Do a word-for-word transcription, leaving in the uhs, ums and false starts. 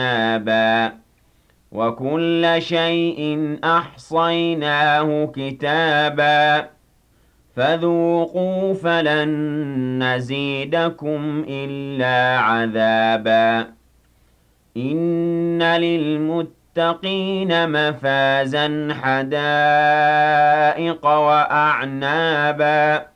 آبًا وَكُلَّ شَيْءٍ أَحْصَيْنَاهُ كِتَابًا فَذُوقُوا فَلَن نَّزِيدَكُمْ إِلَّا عَذَابًا إِنَّ لِلْمُتَّقِينَ مَفَازًا حَدَائِقَ وَأَعْنَابًا